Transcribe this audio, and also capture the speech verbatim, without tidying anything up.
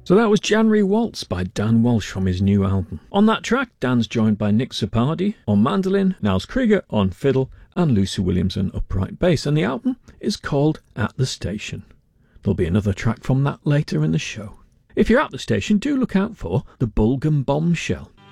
So that was January Waltz by Dan Walsh from his new album. On that track, Dan's joined by Nick Sapardi on mandolin, Niles Krieger on fiddle, and Lucy Williams on upright bass, and the album is called At the Station. There'll be another track from that later in the show. If you're at the station, do look out for the Bulgham Bombshell.